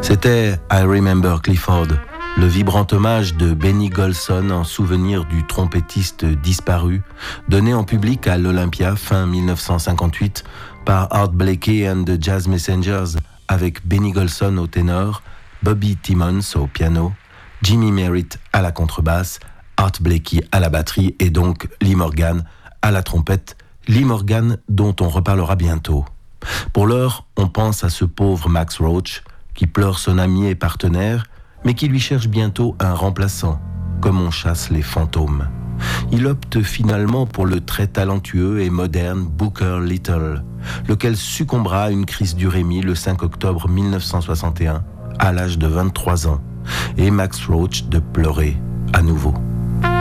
C'était I Remember Clifford, le vibrant hommage de Benny Golson en souvenir du trompettiste disparu, donné en public à l'Olympia fin 1958 par Art Blakey and the Jazz Messengers avec Benny Golson au ténor, Bobby Timmons au piano, Jimmy Merritt à la contrebasse, Art Blakey à la batterie et donc Lee Morgan à la trompette, Lee Morgan dont on reparlera bientôt. Pour l'heure, on pense à ce pauvre Max Roach qui pleure son ami et partenaire, mais qui lui cherche bientôt un remplaçant, comme on chasse les fantômes. Il opte finalement pour le très talentueux et moderne Booker Little, lequel succombera à une crise d'urémie le 5 octobre 1961, à l'âge de 23 ans, et Max Roach de pleurer à nouveau.